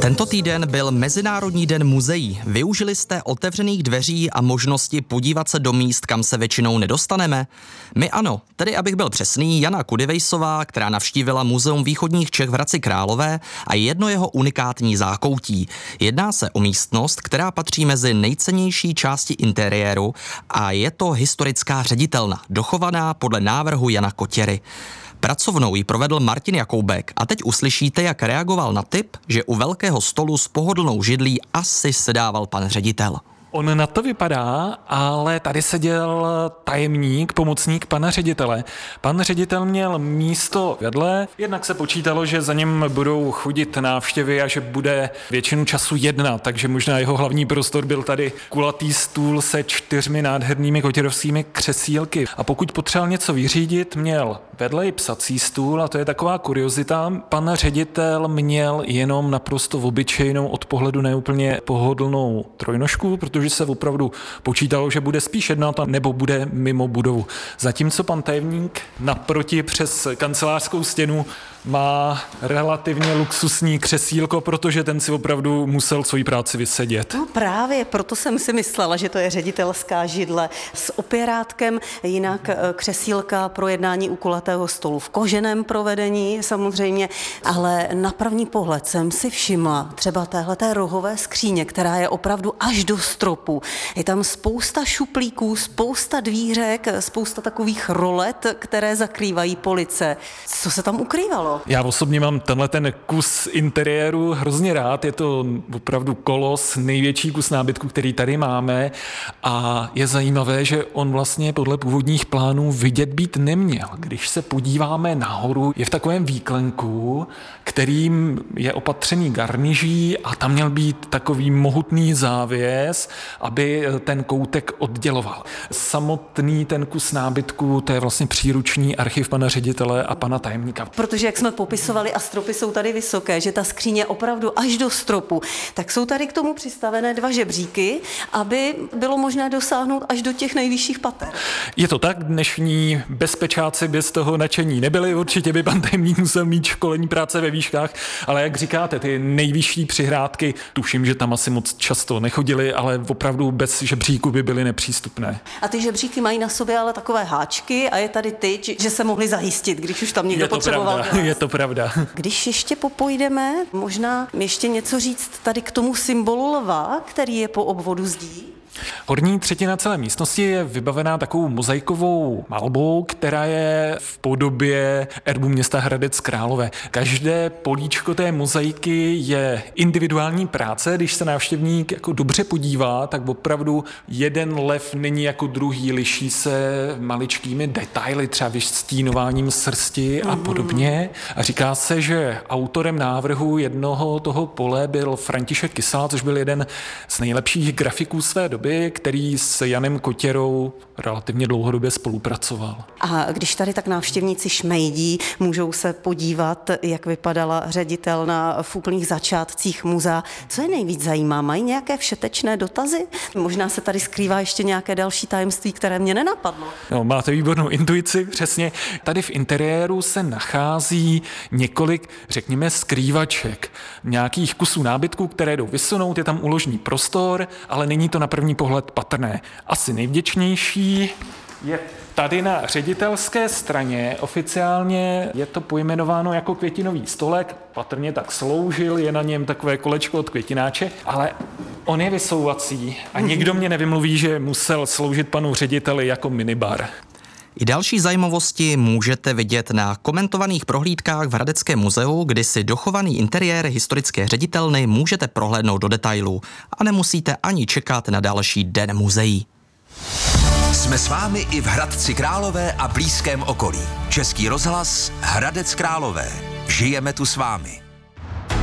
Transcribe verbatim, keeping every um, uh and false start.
Tento týden byl Mezinárodní den muzeí. Využili jste otevřených dveří a možnosti podívat se do míst, kam se většinou nedostaneme? My ano, tedy abych byl přesný, Jana Kudivejsová, která navštívila Muzeum východních Čech v Hradci Králové a jedno jeho unikátní zákoutí. Jedná se o místnost, která patří mezi nejcennější části interiéru a je to historická ředitelna, dochovaná podle návrhu Jana Kotěry. Pracovnou ji provedl Martin Jakoubek a teď uslyšíte, jak reagoval na tip, že u velkého stolu s pohodlnou židlí asi sedával pan ředitel. On na to vypadá, ale tady seděl tajemník, pomocník pana ředitele. Pan ředitel měl místo vedle, jednak se počítalo, že za ním budou chodit návštěvy a že bude většinu času jednat, takže možná jeho hlavní prostor byl tady kulatý stůl se čtyřmi nádhernými kotěrovskými křesílky. A pokud potřeboval něco vyřídit, měl vedle i psací stůl a to je taková kuriozita. Pan ředitel měl jenom naprosto obyčejnou od pohledu neúplně pohodlnou trojnožku, protože že se opravdu počítalo, že bude spíš jednat nebo bude mimo budovu. Zatímco pan tajemník naproti přes kancelářskou stěnu má relativně luxusní křesílko, protože ten si opravdu musel svoji práci vysedět. No právě, proto jsem si myslela, že to je ředitelská židle s opěrátkem, jinak křesílka pro jednání u kulatého stolu v koženém provedení samozřejmě, ale na první pohled jsem si všimla třeba téhleté rohové skříně, která je opravdu až do stropu. Je tam spousta šuplíků, spousta dvířek, spousta takových rolet, které zakrývají police. Co se tam ukrývalo? Já osobně mám tenhle ten kus interiéru hrozně rád, je to opravdu kolos, největší kus nábytku, který tady máme a je zajímavé, že on vlastně podle původních plánů vidět být neměl. Když se podíváme nahoru, je v takovém výklenku, kterým je opatřený garniží a tam měl být takový mohutný závěs, aby ten koutek odděloval. Samotný ten kus nábytku, to je vlastně příruční archiv pana ředitele a pana tajemníka. Protože jak jsme popisovali a stropy jsou tady vysoké, že ta skříň je opravdu až do stropu, tak jsou tady k tomu přistavené dva žebříky, aby bylo možné dosáhnout až do těch nejvyšších pater. Je to tak, dnešní bezpečáci bez toho nadšení nebyli, určitě by pan tajemník musel mít školení práce ve výškách, ale jak říkáte, ty nejvyšší přihrádky, tuším, že tam asi moc často nechodili, ale opravdu bez žebříku by byly nepřístupné. A ty žebříky mají na sobě ale takové háčky a je tady tyč, že se mohli zajistit, když už tam někdo potřeboval. Je to pravda. Když ještě popojdeme, možná ještě něco říct tady k tomu symbolu lva, který je po obvodu zdí? Horní třetina celé místnosti je vybavená takovou mozaikovou malbou, která je v podobě erbu města Hradec Králové. Každé políčko té mozaiky je individuální práce, když se návštěvník jako dobře podívá, tak opravdu jeden lev není jako druhý, liší se maličkými detaily, třeba vystínováním srsti a podobně. A říká se, že autorem návrhu jednoho toho pole byl František Kysela, což byl jeden z nejlepších grafiků své doby, který s Janem Kotěrou relativně dlouhodobě spolupracoval. A když tady tak návštěvníci šmejdí, můžou se podívat, jak vypadala ředitelna v úplných začátcích muzea. Co je nejvíc zajímá? Mají nějaké všetečné dotazy? Možná se tady skrývá ještě nějaké další tajemství, které mě nenapadlo. No, máte výbornou intuici, přesně. Tady v interiéru se nachází několik, řekněme, skrývaček. Nějakých kusů nábytku, které jdou vysunout, je tam úložný prostor, ale není to na první pohled patrné. Asi nejvděčnější je tady na ředitelské straně, oficiálně je to pojmenováno jako květinový stolek, patrně tak sloužil, je na něm takové kolečko od květináče, ale on je vysouvací a nikdo mě nevymluví, že musel sloužit panu řediteli jako minibar. I další zajímavosti můžete vidět na komentovaných prohlídkách v Hradeckém muzeu, kdy si dochovaný interiér historické ředitelny můžete prohlédnout do detailů a nemusíte ani čekat na další den muzeí. Jsme s vámi i v Hradci Králové a blízkém okolí. Český rozhlas Hradec Králové. Žijeme tu s vámi.